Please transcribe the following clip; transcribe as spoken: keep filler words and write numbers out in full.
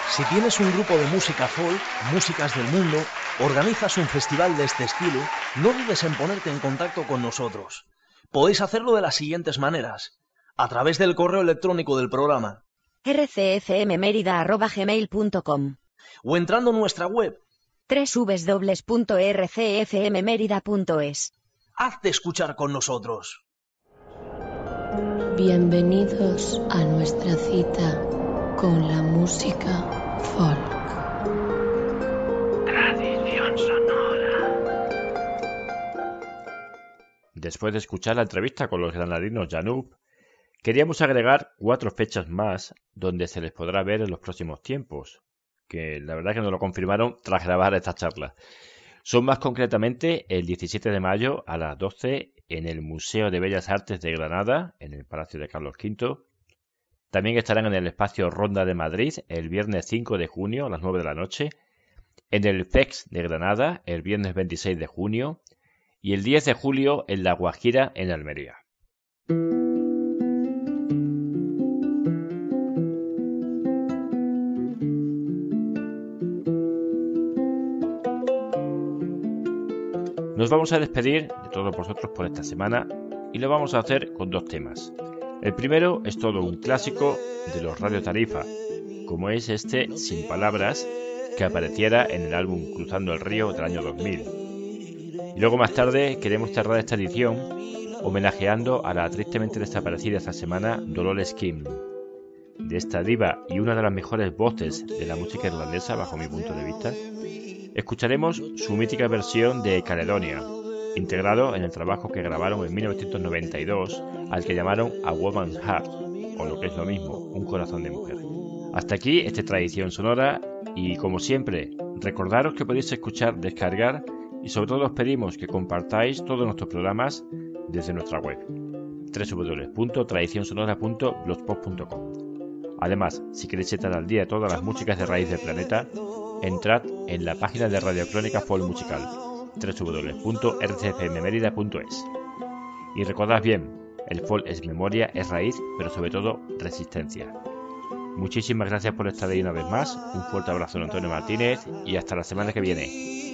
Si tienes un grupo de música folk, músicas del mundo, organizas un festival de este estilo, no dudes en ponerte en contacto con nosotros. Podéis hacerlo de las siguientes maneras: a través del correo electrónico del programa r c f m merida arroba gmail punto com o entrando en nuestra web doble u doble u doble u punto r c f m merida punto es. Hazte escuchar con nosotros. Bienvenidos a nuestra cita con la música folk. Tradición sonora. Después de escuchar la entrevista con los granadinos Janup, queríamos agregar cuatro fechas más donde se les podrá ver en los próximos tiempos, que la verdad que nos lo confirmaron tras grabar esta charla. Son más concretamente el diecisiete de mayo a las doce en el Museo de Bellas Artes de Granada, en el Palacio de Carlos quinto. También estarán en el Espacio Ronda de Madrid el viernes cinco de junio a las nueve de la noche, en el F E X de Granada el viernes veintiséis de junio y el diez de julio en La Guajira en Almería. Nos vamos a despedir de todos vosotros por esta semana y lo vamos a hacer con dos temas. El primero es todo un clásico de los Radio Tarifa, como es este Sin Palabras, que apareciera en el álbum Cruzando el Río del año dos mil. Y luego más tarde queremos cerrar esta edición homenajeando a la tristemente desaparecida esta semana Dolores Kim. De esta diva y una de las mejores voces de la música irlandesa bajo mi punto de vista, escucharemos su mítica versión de Caledonia, integrado en el trabajo que grabaron en mil novecientos noventa y dos al que llamaron A Woman's Heart, o lo que es lo mismo, un corazón de mujer. Hasta aquí esta tradición sonora y, como siempre, recordaros que podéis escuchar, descargar y sobre todo os pedimos que compartáis todos nuestros programas desde nuestra web doble u doble u doble u punto tradición sonora punto blogspot punto com. Además, si queréis estar al día de todas las músicas de raíz del planeta, entrad en la página de Radio Crónica Folk Musical doble u doble u doble u punto r c f m merida punto es. Y recordad bien, el folk es memoria, es raíz, pero sobre todo resistencia. Muchísimas gracias por estar ahí una vez más, un fuerte abrazo de Antonio Martínez y hasta la semana que viene.